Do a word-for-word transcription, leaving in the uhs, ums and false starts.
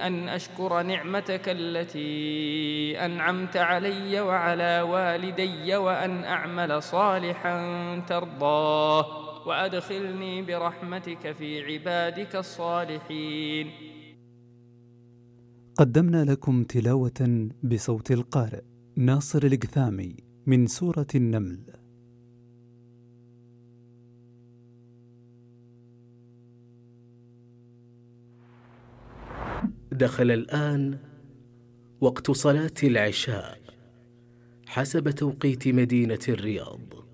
أن أشكر نعمتك التي أنعمت علي وعلى والدي وأن أعمل صالحا ترضاه وأدخلني برحمتك في عبادك الصالحين. قدمنا لكم تلاوة بصوت القارئ ناصر القثامي من سورة النمل. دخل الآن وقت صلاة العشاء حسب توقيت مدينة الرياض.